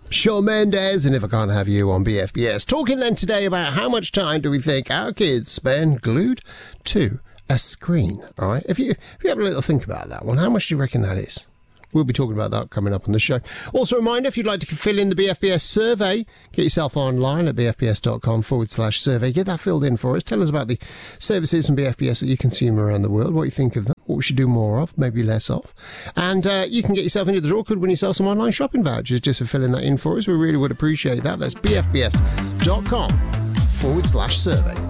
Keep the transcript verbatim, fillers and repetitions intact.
Shawn Mendes, and If I Can't Have You on B F B S. Talking then today about how much time do we think our kids spend glued to a screen, all right? If you, if you have a little think about that one, how much do you reckon that is? We'll be talking about that coming up on the show. Also, a reminder, if you'd like to fill in the B F B S survey, get yourself online at bfbs.com forward slash survey. Get that filled in for us. Tell us about the services from B F B S that you consume around the world, what you think of them, what we should do more of, maybe less of. And uh, you can get yourself into the draw. Could win yourself some online shopping vouchers just for filling that in for us. We really would appreciate that. That's bfbs.com forward slash survey.